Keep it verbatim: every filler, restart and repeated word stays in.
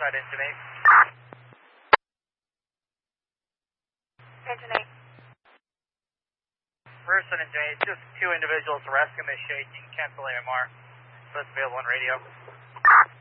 Riverside, engine eight. Engine eight. Riverside, engine eight, just two individuals arresting the shade. You can cancel A M R. So it's available on radio.